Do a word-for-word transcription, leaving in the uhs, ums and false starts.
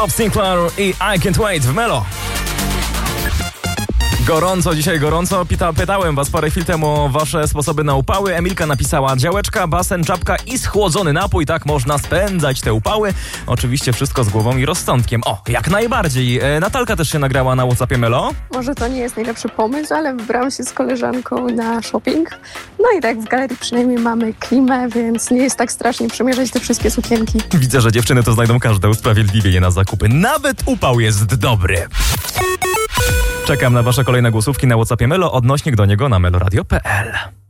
Bob Sinclair i I Can't Wait w Melo. Gorąco, dzisiaj gorąco. Pita, pytałem was parę chwil temu o wasze sposoby na upały. Emilka napisała: działeczka, basen, czapka i schłodzony napój. Tak można spędzać te upały. Oczywiście wszystko z głową i rozsądkiem. O, jak najbardziej. E, Natalka też się nagrała na WhatsAppie Melo. Może to nie jest najlepszy pomysł, ale wybrałam się z koleżanką na shopping. No i tak w galerii przynajmniej mamy klimę, więc nie jest tak strasznie przemierzać te wszystkie sukienki. Widzę, że dziewczyny to znajdą każde usprawiedliwienie na zakupy. Nawet upał jest dobry. Czekam na wasze kolejne głosówki na WhatsAppie Melo, odnośnik do niego na meloradio kropka p l.